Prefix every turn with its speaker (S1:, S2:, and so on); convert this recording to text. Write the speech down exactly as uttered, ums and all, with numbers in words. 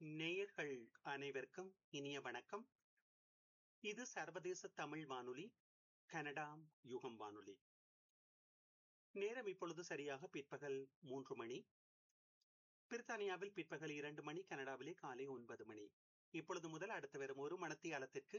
S1: நேயர்கள் அனைவருக்கும் இனிய வணக்கம். இது சர்வதேச தமிழ் வானொலி, கனடாம் யுகம் வானொலி. நேரம் இப்பொழுது சரியாக பிற்பகல் மூன்று மணி. பிரித்தானியாவில் பிற்பகல் இரண்டு மணி, கனடாவிலே காலை ஒன்பது மணி. இப்பொழுது முதல் அடுத்து வரும் ஒரு மணத்தியாலத்திற்கு